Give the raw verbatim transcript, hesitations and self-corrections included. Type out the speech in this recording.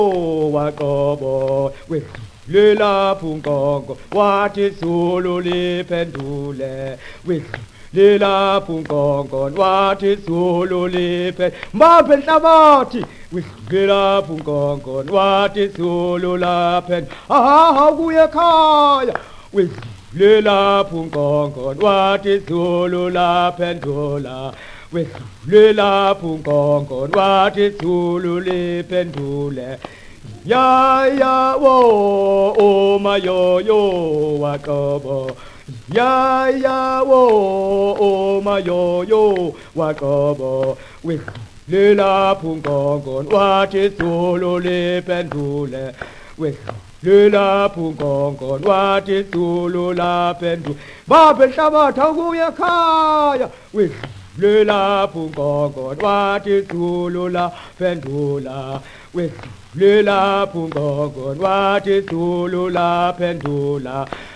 waqobo wedlulela phunkongo wathi Zulu liphendule wedlulela phunkongo wathi Zulu liphendule mbaphe enhlabathi wedlulela phunkongo wathi Zulu laphendule aha kuye ekhaya wedlulela phunkongo wathi Zulu laphendula wedlulela phunkongo wathi Zulu liphendule ya ya wo o mayoyo waqobo ya ya wo o mayoyo waqobo wedlulela phunkongo wathi Zulu liphendule wedlulela phunkongo wathi Zulu laphendule baphe enhlabathi akuye ekhaya wedlulela phunkongo wathi Zulu laphendula wedlulela phunkongo wathi Zulu laphendula